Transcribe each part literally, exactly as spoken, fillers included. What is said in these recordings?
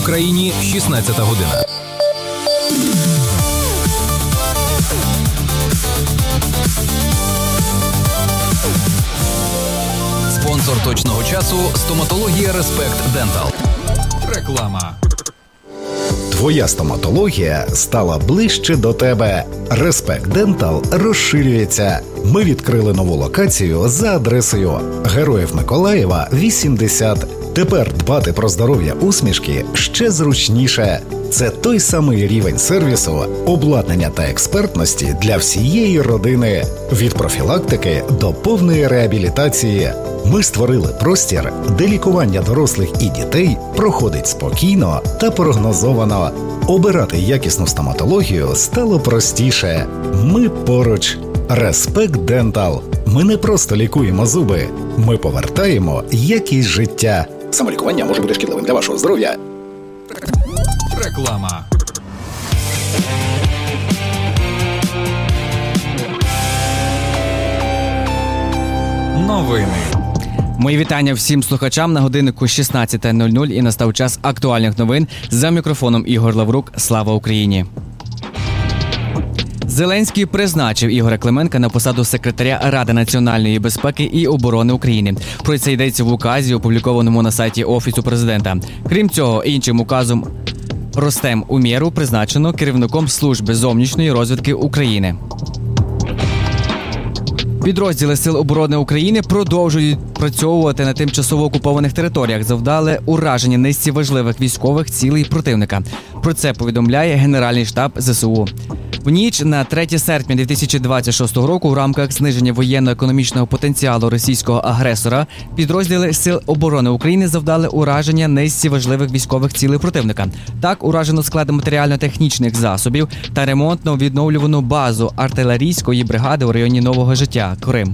Україні шістнадцята година. Спонсор точного часу – стоматологія Респект Дентал. Реклама. Твоя стоматологія стала ближче до тебе. Респект Дентал розширюється. Ми відкрили нову локацію за адресою Героїв Миколаєва, вісімдесят. Тепер дбати про здоров'я усмішки ще зручніше. Це той самий рівень сервісу, обладнання та експертності для всієї родини. Від профілактики до повної реабілітації. Ми створили простір, де лікування дорослих і дітей проходить спокійно та прогнозовано. Обирати якісну стоматологію стало простіше. Ми поруч. Респект Дентал. Ми не просто лікуємо зуби. Ми повертаємо якість життя. Самолікування може бути шкідливим для вашого здоров'я. Реклама. Новини. Мої вітання всім слухачам на годиннику шістнадцята нуль нуль і настав час актуальних новин. За мікрофоном Ігор Лаврук. Слава Україні! Зеленський призначив Ігоря Клименка на посаду секретаря Ради національної безпеки і оборони України. Про це йдеться в указі, опублікованому на сайті Офісу президента. Крім цього, іншим указом Ростем Умєру призначено керівником Служби зовнішньої розвідки України. Підрозділи Сил оборони України продовжують працьовувати на тимчасово окупованих територіях, завдали ураження низці важливих військових цілей противника. Про це повідомляє Генеральний штаб ЗСУ. В ніч на третє серпня дві тисячі двадцять шостого року в рамках зниження воєнно-економічного потенціалу російського агресора підрозділи Сил оборони України завдали ураження низці важливих військових цілей противника. Так, уражено склади матеріально-технічних засобів та ремонтно-відновлювану базу артилерійської бригади у районі Нового Життя, Крим.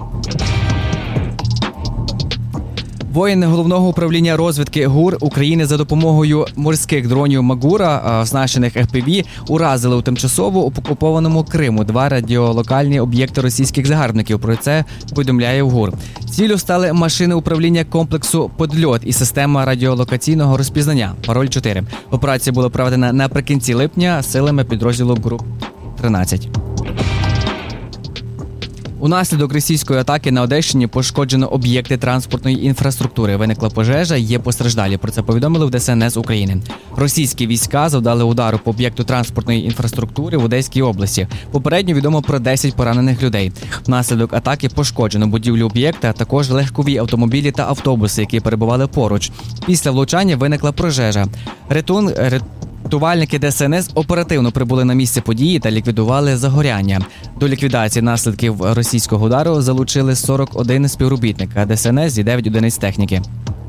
Воїни Головного управління розвідки ГУР України за допомогою морських дронів Магура, оснащених еф пі ві, уразили у тимчасово окупованому Криму два радіолокальні об'єкти російських загарбників. Про це повідомляє ГУР. Ціллю стали машини управління комплексу «Подльот» і система радіолокаційного розпізнання «Пароль чотири». Операція була проведена наприкінці липня силами підрозділу ГРУП тринадцять. Унаслідок російської атаки на Одещині пошкоджено об'єкти транспортної інфраструктури. Виникла пожежа, є постраждалі. Про це повідомили в Де Ес Ен Ес України. Російські війська завдали удару по об'єкту транспортної інфраструктури в Одеській області. Попередньо відомо про десять поранених людей. Внаслідок атаки пошкоджено будівлю об'єкта, а також легкові автомобілі та автобуси, які перебували поруч. Після влучання виникла пожежа. Ретун... Рятувальники Де Ес Ен Ес оперативно прибули на місце події та ліквідували загоряння. До ліквідації наслідків російського удару залучили сорок один співробітника Де Ес Ен Ес і дев'ять одиниць техніки.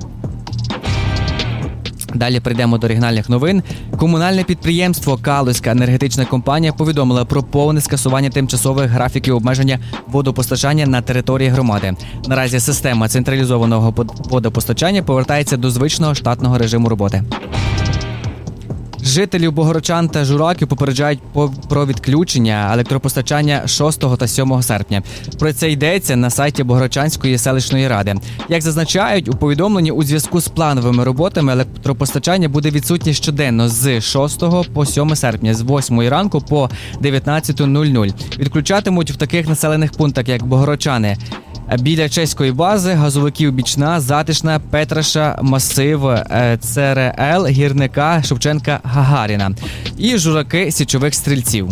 Далі перейдемо до регіональних новин. Комунальне підприємство «Калузька енергетична компанія» повідомило про повне скасування тимчасових графіків обмеження водопостачання на території громади. Наразі система централізованого водопостачання повертається до звичного штатного режиму роботи. Жителів Богородчан та Жураків попереджають про відключення електропостачання шостого та сьомого серпня. Про це йдеться на сайті Богородчанської селищної ради. Як зазначають у повідомленні, у зв'язку з плановими роботами електропостачання буде відсутнє щоденно з шостого по сьоме серпня, з восьмої ранку по дев'ятнадцята нуль нуль. Відключатимуть в таких населених пунктах, як Богородчани, біля чеської бази, Газовиків Бічна, Затишна, Петраша, Масив, Це Ер Ел, Гірника, Шевченка, Гагаріна і Жураки Січових Стрільців.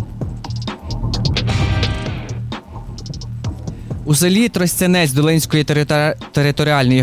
У селі Тростянець Долинської територи... територіальної